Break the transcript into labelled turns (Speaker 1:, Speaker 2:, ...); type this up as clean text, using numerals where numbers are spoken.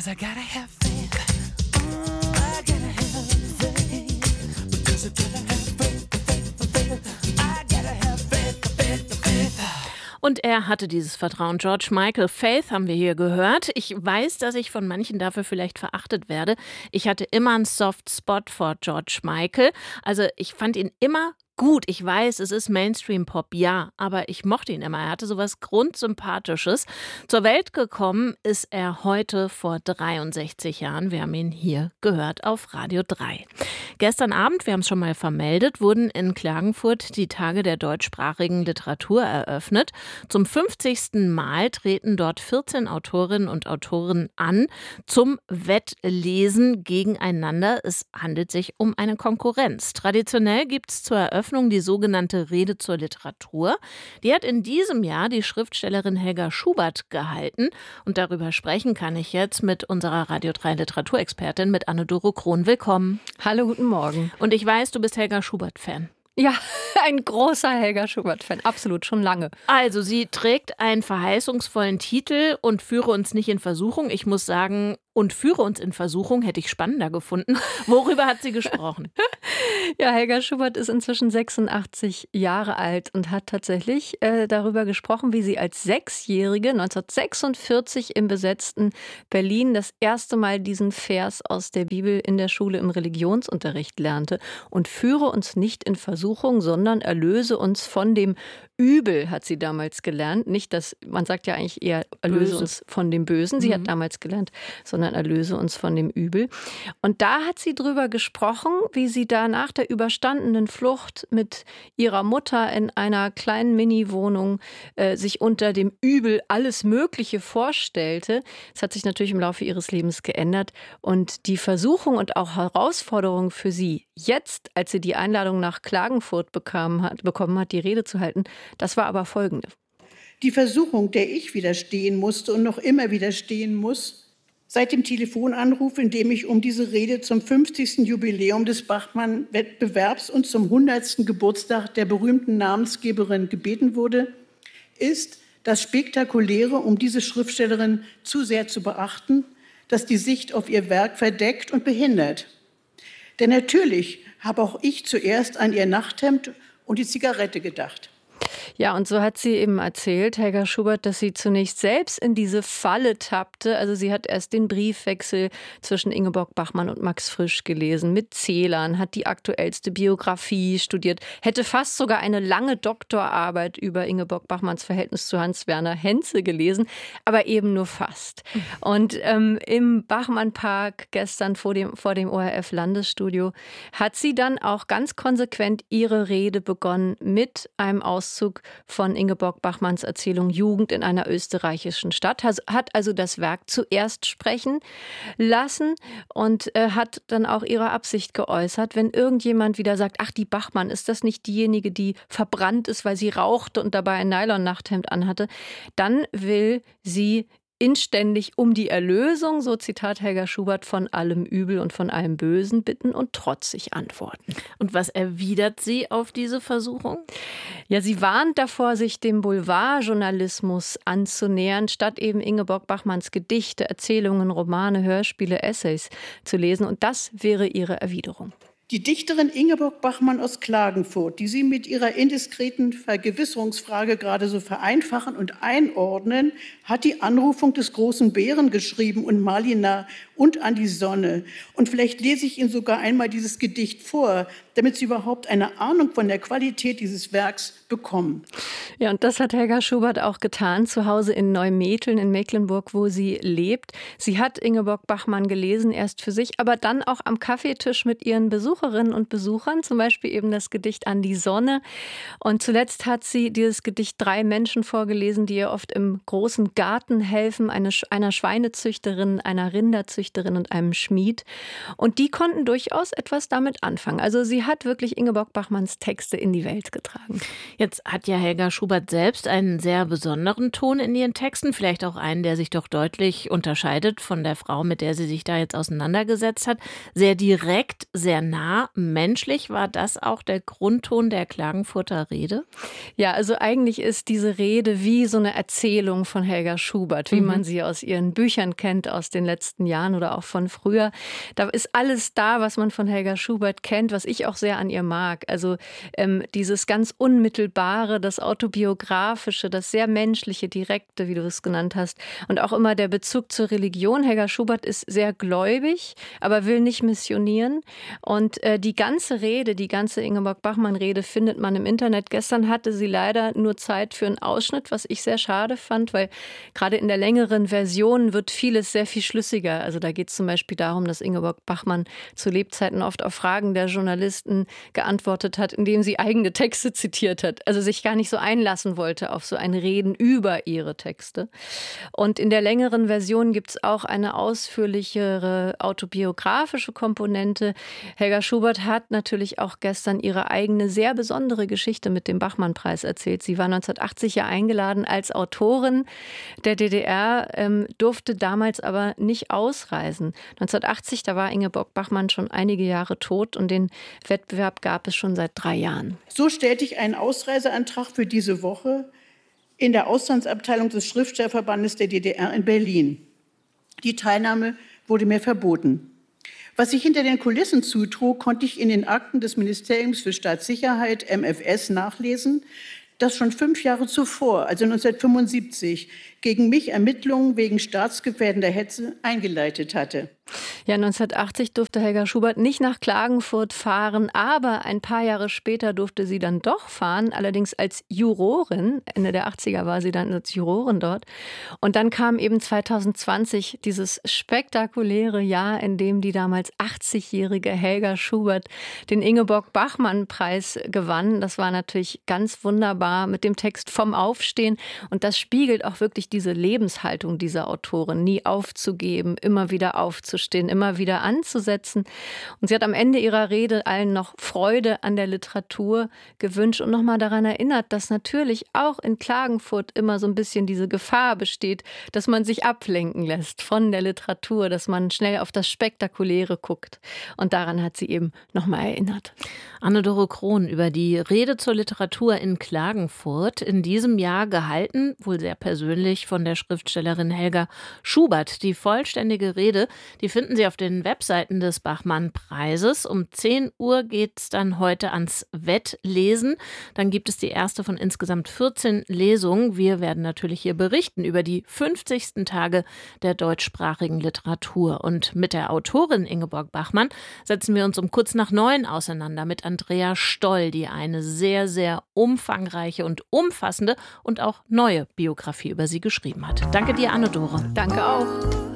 Speaker 1: 'cause I gotta have faith. I gotta have faith. Because I gotta have faith. I gotta have faith. Und er hatte dieses Vertrauen. George Michael, Faith haben wir hier gehört. Ich weiß, dass ich von manchen dafür vielleicht verachtet werde. Ich hatte immer einen Soft Spot vor George Michael. Also ich fand ihn immer gut. Ich weiß, es ist Mainstream-Pop, ja, aber ich mochte ihn immer. Er hatte sowas Grundsympathisches. Zur Welt gekommen ist er heute vor 63 Jahren. Wir haben ihn hier gehört auf Radio 3. Gestern Abend, wir haben es schon mal vermeldet, wurden in Klagenfurt die Tage der deutschsprachigen Literatur eröffnet. Zum 50. Mal treten dort 14 Autorinnen und Autoren an zum Wettlesen gegeneinander. Es handelt sich um eine Konkurrenz. Traditionell gibt es zur Eröffnung die sogenannte Rede zur Literatur. Die hat in diesem Jahr die Schriftstellerin Helga Schubert gehalten. Und darüber sprechen kann ich jetzt mit unserer Radio 3 Literaturexpertin, mit Anne-Doro Krohn. Willkommen.
Speaker 2: Hallo, guten Morgen.
Speaker 1: Und ich weiß, du bist Helga Schubert-Fan.
Speaker 2: Ja, ein großer Helga Schubert-Fan, absolut, schon lange.
Speaker 1: Also, sie trägt einen verheißungsvollen Titel und führe uns nicht in Versuchung. Ich muss sagen, und führe uns in Versuchung hätte ich spannender gefunden. Worüber hat sie gesprochen?
Speaker 2: Ja, Helga Schubert ist inzwischen 86 Jahre alt und hat tatsächlich darüber gesprochen, wie sie als Sechsjährige 1946 im besetzten Berlin das erste Mal diesen Vers aus der Bibel in der Schule im Religionsunterricht lernte. Und führe uns nicht in Versuchung, sondern erlöse uns von dem Übel, hat sie damals gelernt. Nicht, dass man sagt ja eigentlich eher, erlöse uns von dem Bösen. Sie hat damals gelernt, sondern erlöse uns von dem Übel. Und da hat sie drüber gesprochen, wie sie da nach der überstandenen Flucht mit ihrer Mutter in einer kleinen Mini-Wohnung sich unter dem Übel alles Mögliche vorstellte. Das hat sich natürlich im Laufe ihres Lebens geändert. Und die Versuchung und auch Herausforderung für sie, jetzt, als sie die Einladung nach Klagenfurt bekommen hat, die Rede zu halten, das war aber folgende.
Speaker 3: Die Versuchung, der ich widerstehen musste und noch immer widerstehen muss, seit dem Telefonanruf, in dem ich um diese Rede zum 50. Jubiläum des Bachmann-Wettbewerbs und zum 100. Geburtstag der berühmten Namensgeberin gebeten wurde, ist das Spektakuläre, um diese Schriftstellerin zu sehr zu beachten, das die Sicht auf ihr Werk verdeckt und behindert. Denn natürlich habe auch ich zuerst an ihr Nachthemd und die Zigarette gedacht.
Speaker 2: Ja, und so hat sie eben erzählt, Helga Schubert, dass sie zunächst selbst in diese Falle tappte. Also sie hat erst den Briefwechsel zwischen Ingeborg Bachmann und Max Frisch gelesen, mit Zählern, hat die aktuellste Biografie studiert, hätte fast sogar eine lange Doktorarbeit über Ingeborg Bachmanns Verhältnis zu Hans-Werner Henze gelesen, aber eben nur fast. Und im Bachmann-Park gestern vor dem ORF-Landesstudio hat sie dann auch ganz konsequent ihre Rede begonnen mit einem Auszug von Ingeborg Bachmanns Erzählung Jugend in einer österreichischen Stadt, hat also das Werk zuerst sprechen lassen und hat dann auch ihre Absicht geäußert, wenn irgendjemand wieder sagt, ach, die Bachmann, ist das nicht diejenige, die verbrannt ist, weil sie rauchte und dabei ein Nylon-Nachthemd anhatte, dann will sie inständig um die Erlösung, so Zitat Helga Schubert, von allem Übel und von allem Bösen bitten und trotzig antworten.
Speaker 1: Und was erwidert sie auf diese Versuchung?
Speaker 2: Ja, sie warnt davor, sich dem Boulevardjournalismus anzunähern, statt eben Ingeborg Bachmanns Gedichte, Erzählungen, Romane, Hörspiele, Essays zu lesen. Und das wäre ihre Erwiderung.
Speaker 3: Die Dichterin Ingeborg Bachmann aus Klagenfurt, die Sie mit ihrer indiskreten Vergewisserungsfrage gerade so vereinfachen und einordnen, hat die Anrufung des großen Bären geschrieben und Malina und an die Sonne. Und vielleicht lese ich Ihnen sogar einmal dieses Gedicht vor, damit Sie überhaupt eine Ahnung von der Qualität dieses Werks bekommen.
Speaker 2: Ja, und das hat Helga Schubert auch getan, zu Hause in Neumetteln in Mecklenburg, wo sie lebt. Sie hat Ingeborg Bachmann gelesen, erst für sich, aber dann auch am Kaffeetisch mit ihren Besucherinnen und Besuchern, zum Beispiel eben das Gedicht An die Sonne. Und zuletzt hat sie dieses Gedicht 3 Menschen vorgelesen, die ihr oft im großen Garten helfen, einer Schweinezüchterin, einer Rinderzüchterin und einem Schmied. Und die konnten durchaus etwas damit anfangen. Also sie sie hat wirklich Ingeborg Bachmanns Texte in die Welt getragen.
Speaker 1: Jetzt hat ja Helga Schubert selbst einen sehr besonderen Ton in ihren Texten, vielleicht auch einen, der sich doch deutlich unterscheidet von der Frau, mit der sie sich da jetzt auseinandergesetzt hat. Sehr direkt, sehr nah, menschlich. War das auch der Grundton der Klagenfurter Rede?
Speaker 2: Ja, also eigentlich ist diese Rede wie so eine Erzählung von Helga Schubert, wie man sie aus ihren Büchern kennt aus den letzten Jahren oder auch von früher. Da ist alles da, was man von Helga Schubert kennt, was ich auch sehr an ihr mag. Also dieses ganz Unmittelbare, das Autobiografische, das sehr Menschliche, Direkte, wie du es genannt hast. Und auch immer der Bezug zur Religion. Helga Schubert ist sehr gläubig, aber will nicht missionieren. Und die ganze Rede, die ganze Ingeborg Bachmann-Rede findet man im Internet. Gestern hatte sie leider nur Zeit für einen Ausschnitt, was ich sehr schade fand, weil gerade in der längeren Version wird vieles sehr viel schlüssiger. Also da geht es zum Beispiel darum, dass Ingeborg Bachmann zu Lebzeiten oft auf Fragen der Journalisten geantwortet hat, indem sie eigene Texte zitiert hat. Also sich gar nicht so einlassen wollte auf so ein Reden über ihre Texte. Und in der längeren Version gibt es auch eine ausführlichere autobiografische Komponente. Helga Schubert hat natürlich auch gestern ihre eigene sehr besondere Geschichte mit dem Bachmann-Preis erzählt. Sie war 1980 ja eingeladen als Autorin der DDR, durfte damals aber nicht ausreisen. 1980, da war Ingeborg Bachmann schon einige Jahre tot und den Wettbewerb gab es schon seit 3 Jahren.
Speaker 3: So stellte ich einen Ausreiseantrag für diese Woche in der Auslandsabteilung des Schriftstellerverbandes der DDR in Berlin. Die Teilnahme wurde mir verboten. Was sich hinter den Kulissen zutrug, konnte ich in den Akten des Ministeriums für Staatssicherheit, MfS, nachlesen, das schon 5 Jahre zuvor, also 1975, gegen mich Ermittlungen wegen staatsgefährdender Hetze eingeleitet hatte.
Speaker 2: Ja, 1980 durfte Helga Schubert nicht nach Klagenfurt fahren, aber ein paar Jahre später durfte sie dann doch fahren, allerdings als Jurorin. Ende der 80er war sie dann als Jurorin dort. Und dann kam eben 2020 dieses spektakuläre Jahr, in dem die damals 80-jährige Helga Schubert den Ingeborg-Bachmann-Preis gewann. Das war natürlich ganz wunderbar mit dem Text Vom Aufstehen. Und das spiegelt auch wirklich diese Lebenshaltung dieser Autorin, nie aufzugeben, immer wieder aufzustehen, immer wieder anzusetzen. Und sie hat am Ende ihrer Rede allen noch Freude an der Literatur gewünscht und nochmal daran erinnert, dass natürlich auch in Klagenfurt immer so ein bisschen diese Gefahr besteht, dass man sich ablenken lässt von der Literatur, dass man schnell auf das Spektakuläre guckt. Und daran hat sie eben nochmal erinnert.
Speaker 1: Anne-Dore Krohn über die Rede zur Literatur in Klagenfurt, in diesem Jahr gehalten, wohl sehr persönlich, von der Schriftstellerin Helga Schubert. Die vollständige Rede, die finden Sie auf den Webseiten des Bachmann-Preises. Um 10 Uhr geht es dann heute ans Wettlesen. Dann gibt es die erste von insgesamt 14 Lesungen. Wir werden natürlich hier berichten über die 50. Tage der deutschsprachigen Literatur. Und mit der Autorin Ingeborg Bachmann setzen wir uns um kurz nach 9 auseinander mit Andrea Stoll, die eine sehr, sehr umfangreiche und umfassende und auch neue Biografie über sie geschrieben hat. Danke dir, Anne-Dore.
Speaker 2: Danke auch.